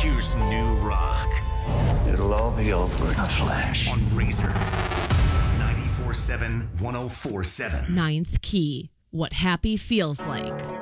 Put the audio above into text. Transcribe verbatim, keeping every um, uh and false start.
Here's new rock. It'll all be over in a flash. On Razor. ninety-four seven, one oh four seven. Ninth Key. What happy feels like.